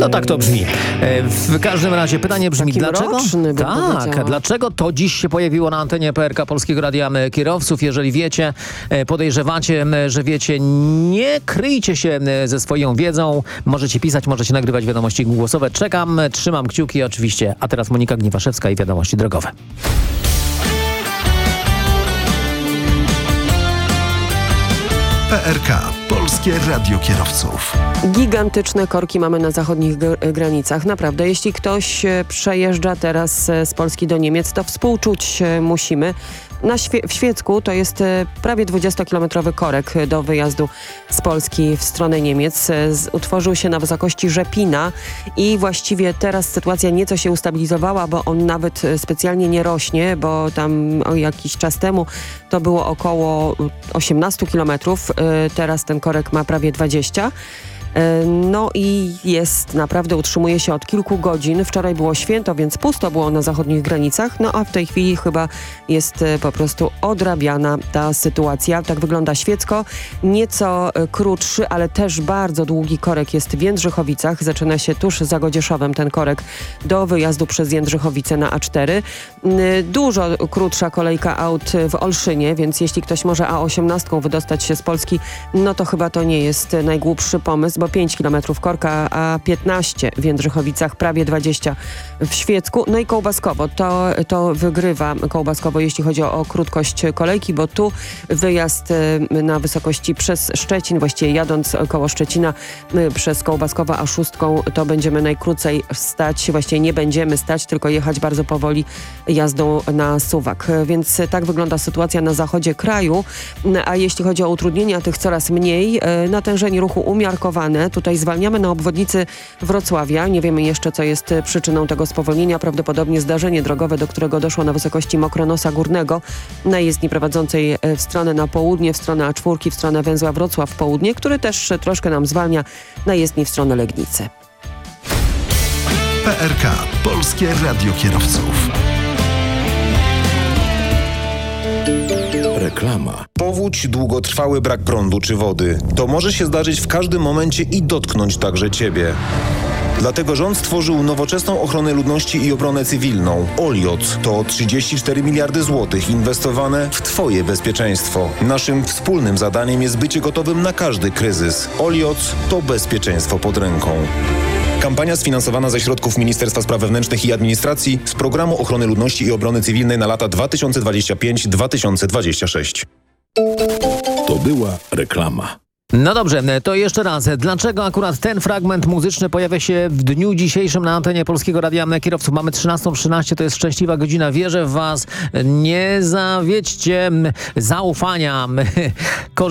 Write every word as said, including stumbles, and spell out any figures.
No tak to brzmi. E, W każdym razie pytanie brzmi, Taki dlaczego? mroczny, bym Tak, powiedziała. dlaczego to dziś się pojawiło na antenie P R K Polskiego Radia Kierowców? Jeżeli wiecie, e, podejrzewacie, m, że wiecie, nie kryjcie się m, ze swoją wiedzą. Możecie pisać, możecie nagrywać wiadomości głosowe. Czekam, trzymam kciuki oczywiście. A teraz Monika Gniwaszewska i wiadomości drogowe. P R K. Polskie Radio Kierowców. Gigantyczne korki mamy na zachodnich gr- granicach. Naprawdę, jeśli ktoś e, przejeżdża teraz e, z Polski do Niemiec, to współczuć e, musimy. Na Świe- w Świecku to jest e, prawie dwudziestokilometrowy korek e, do wyjazdu z Polski w stronę Niemiec. E, z, utworzył się na wysokości Rzepina i właściwie teraz sytuacja nieco się ustabilizowała, bo on nawet e, specjalnie nie rośnie, bo tam o jakiś czas temu to było około osiemnaście kilometrów. E, teraz ten korek ma prawie dwadzieścia. No i jest, naprawdę utrzymuje się od kilku godzin. Wczoraj było święto, więc pusto było na zachodnich granicach, no a w tej chwili chyba jest e, po prostu odrabiana ta sytuacja. Tak wygląda Świecko. Nieco e, krótszy, ale też bardzo długi korek jest w Jędrzychowicach. Zaczyna się tuż za Godzieszowem ten korek do wyjazdu przez Jędrzychowice na A cztery. N- Dużo krótsza kolejka aut w Olszynie, więc jeśli ktoś może A osiemnaście wydostać się z Polski, no to chyba to nie jest najgłupszy pomysł, bo pięć kilometrów korka, a piętnaście w Jędrzychowicach, prawie dwadzieścia w Świecku. No i Kołbaskowo, to, to wygrywa Kołbaskowo, jeśli chodzi o, o krótkość kolejki, bo tu wyjazd y, na wysokości przez Szczecin, właściwie jadąc koło Szczecina y, przez Kołbaskowo A sześć, to będziemy najkrócej stać, właściwie nie będziemy stać, tylko jechać bardzo powoli jazdą na Suwak. Więc tak wygląda sytuacja na zachodzie kraju, a jeśli chodzi o utrudnienia, tych coraz mniej. Y, natężenie ruchu umiarkowane. Tutaj zwalniamy na obwodnicy Wrocławia. Nie wiemy jeszcze, co jest przyczyną tego spowolnienia. Prawdopodobnie zdarzenie drogowe, do którego doszło na wysokości Mokronosa Górnego, na jezdni prowadzącej w stronę na południe, w stronę A cztery, w stronę węzła Wrocław Południe, który też troszkę nam zwalnia na jezdni w stronę Legnicy. P R K. Polskie Radio Kierowców. Reklama. Powódź, długotrwały brak prądu czy wody. To może się zdarzyć w każdym momencie i dotknąć także Ciebie. Dlatego rząd stworzył nowoczesną ochronę ludności i obronę cywilną. Oliot to trzydzieści cztery miliardy złotych inwestowane w Twoje bezpieczeństwo. Naszym wspólnym zadaniem jest bycie gotowym na każdy kryzys. Oliot to bezpieczeństwo pod ręką. Kampania sfinansowana ze środków Ministerstwa Spraw Wewnętrznych i Administracji z Programu Ochrony Ludności i Obrony Cywilnej na lata dwa tysiące dwudziesty piąty do dwa tysiące dwudziestego szóstego. To była reklama. No dobrze, to jeszcze raz. Dlaczego akurat ten fragment muzyczny pojawia się w dniu dzisiejszym na antenie Polskiego Radia Kierowców? Mamy trzynastą trzynaście, to jest szczęśliwa godzina. Wierzę w Was. Nie zawiedźcie zaufania.